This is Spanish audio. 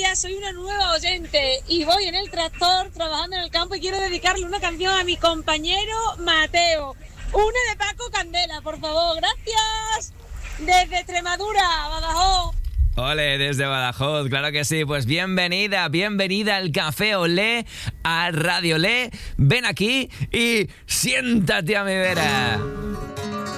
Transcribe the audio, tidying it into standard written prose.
días, soy una nueva oyente y voy en el tractor trabajando en el campo y quiero dedicarle una canción a mi compañero Mateo. Una de Paco Candela, por favor, gracias. Desde Extremadura, Badajoz. Ole, desde Badajoz, claro que sí. Pues bienvenida al Café Olé, a Radio Olé. Ven aquí y siéntate a mi vera.